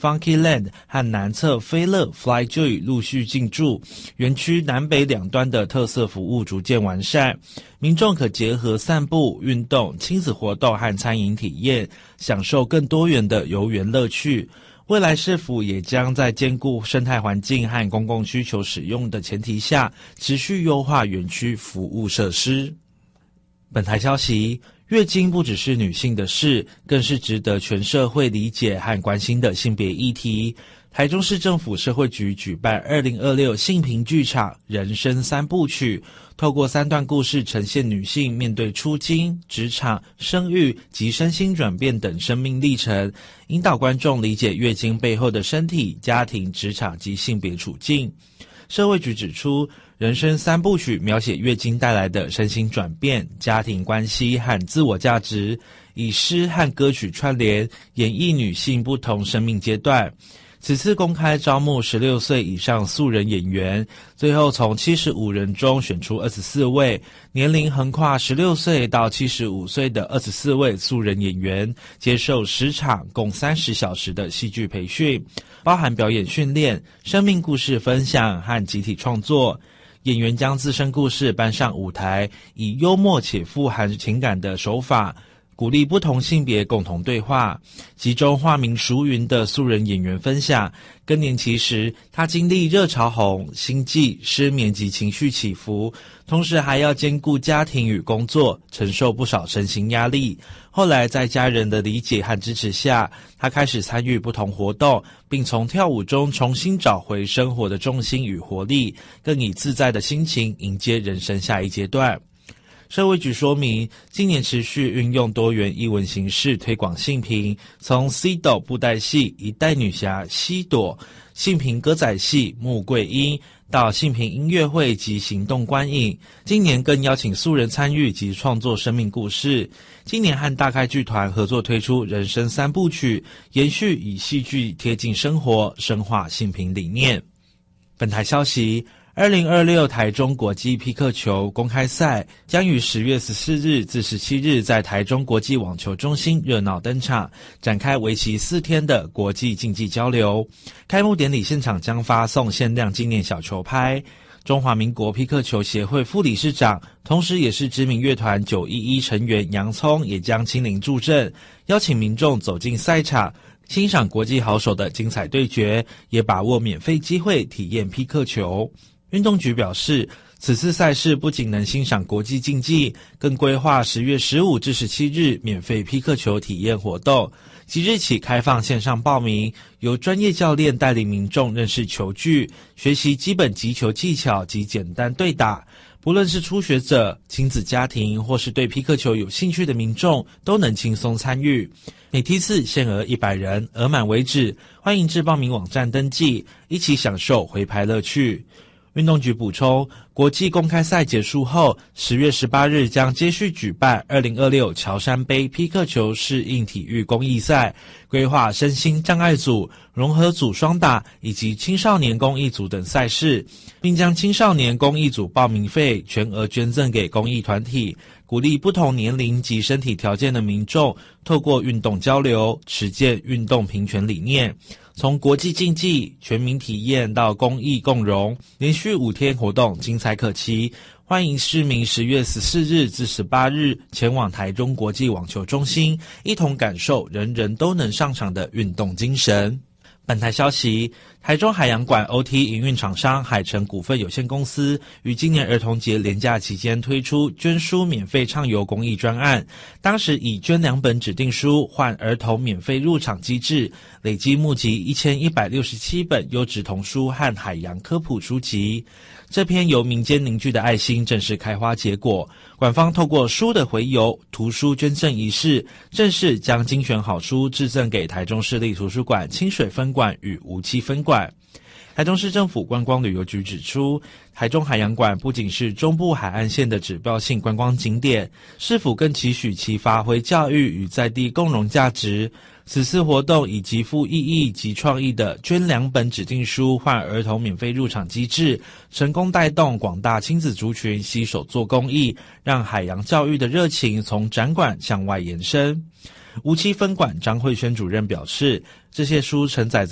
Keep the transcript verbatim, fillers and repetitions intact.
Funkyland 和南侧飞乐 Flyjoy 陆续进驻，园区南北两端的特色服务逐渐完善，民众可结合散步、运动、亲子活动和餐饮体验，享受更多元的游园乐趣。未来市府也将在兼顾生态环境和公共需求使用的前提下，持续优化园区服务设施。本台消息，月经不只是女性的事，更是值得全社会理解和关心的性别议题。台中市政府社会局举办二零二六性平剧场人生三部曲，透过三段故事呈现女性面对出经、职场、生育及身心转变等生命历程，引导观众理解月经背后的身体、家庭、职场及性别处境。社会局指出，人生三部曲描写月经带来的身心转变、家庭关系和自我价值，以诗和歌曲串联，演绎女性不同生命阶段。此次公开招募十六岁以上素人演员，最后从七十五人中选出二十四位，年龄横跨十六岁到七十五岁的二十四位素人演员，接受十场共三十小时的戏剧培训，包含表演训练、生命故事分享和集体创作。演员将自身故事搬上舞台，以幽默且富含情感的手法，鼓励不同性别共同对话。其中化名淑云的素人演员分享，更年期时她经历热潮红、心悸、失眠及情绪起伏，同时还要兼顾家庭与工作，承受不少身心压力。后来在家人的理解和支持下，她开始参与不同活动，并从跳舞中重新找回生活的重心与活力，更以自在的心情迎接人生下一阶段。社会局说明，今年持续运用多元艺文形式推广性平，从 C 斗布袋戏、一代女侠西朵、性平歌仔戏穆桂英，到性平音乐会及行动观影。今年更邀请素人参与及创作生命故事。今年和大开剧团合作推出人生三部曲，延续以戏剧贴近生活，深化性平理念。本台消息，二零二六台中国际匹克球公开赛将于十月十四日至十七日在台中国际网球中心热闹登场，展开为期四天的国际竞技交流。开幕典礼现场将发送限量纪念小球拍。中华民国匹克球协会副理事长，同时也是知名乐团九一一成员洋葱也将亲临助阵，邀请民众走进赛场，欣赏国际好手的精彩对决，也把握免费机会体验匹克球。运动局表示，此次赛事不仅能欣赏国际竞技，更规划十月十五至十七日免费匹克球体验活动，即日起开放线上报名，由专业教练带领民众认识球具，学习基本击球技巧及简单对打。不论是初学者、亲子家庭或是对匹克球有兴趣的民众，都能轻松参与。每梯次限额一百人，额满为止，欢迎至报名网站登记，一起享受回牌乐趣。运动局补充，国际公开赛结束后，十月十八日将接续举办二零二六乔山杯匹克球适应体育公益赛，规划身心障碍组、融合组双打以及青少年公益组等赛事，并将青少年公益组报名费全额捐赠给公益团体，鼓励不同年龄及身体条件的民众透过运动交流，实践运动平权理念。从国际竞技、全民体验到公益共融，连续五天活动精彩可期。欢迎市民十月十四日至十八日前往台中国际网球中心，一同感受人人都能上场的运动精神。本台消息，台中海洋馆 O T 营运厂商海诚股份有限公司于今年儿童节连假期间推出捐书免费畅游公益专案，当时以捐两本指定书换儿童免费入场机制，累计募集一千一百六十七本优质童书和海洋科普书籍。这篇由民间凝聚的爱心正式开花结果，馆方透过书的回邮、图书捐赠仪式，正式将精选好书致赠给台中市立图书馆清水分馆与梧栖分馆。台中市政府观光旅游局指出，台中海洋馆不仅是中部海岸线的指标性观光景点，市府更期许其发挥教育与在地共融价值。此次活动以极富意义及创意的捐两本指定书换儿童免费入场机制，成功带动广大亲子族群携手做公益，让海洋教育的热情从展馆向外延伸。梧栖分馆张慧轩主任表示，这些书承载